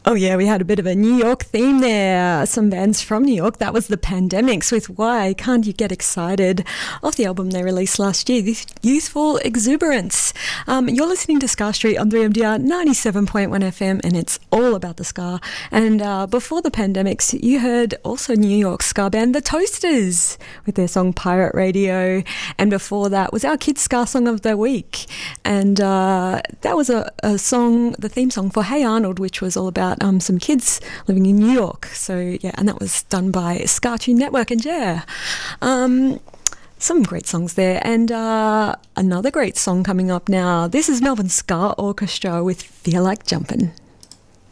Oh yeah, we had a bit of a New York theme there. Some bands from New York. That was the Pandemics with Why Can't You Get Excited, off the album they released last year, this Youthful Exuberance. You're listening to Ska Street on 3MDR 97.1 FM, and it's all about the ska. And before the Pandemics, you heard also New York ska band The Toasters with their song Pirate Radio. And before that was our Kids Ska Song of the Week. And that was a song, the theme song for Hey Arnold, which was all about some kids living in New York. So yeah, and that was done by Ska Tune Network, and yeah, some great songs there. And another great song coming up now. This is Melbourne Ska Orchestra with Feel Like Jumpin'.